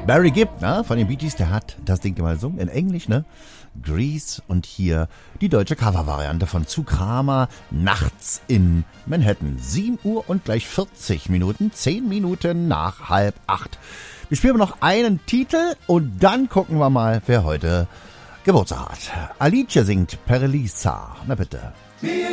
Barry Gibb, ne, von den Bee Gees, der hat das Ding mal gesungen, in Englisch, ne? Grease und hier die deutsche Covervariante von Zu Kramer, Nachts in Manhattan. 7 Uhr und gleich 40 Minuten, 10 Minuten nach 7:30. Wir spielen noch einen Titel und dann gucken wir mal, wer heute Geburtstag hat. Alicia singt Perelisa. Na bitte.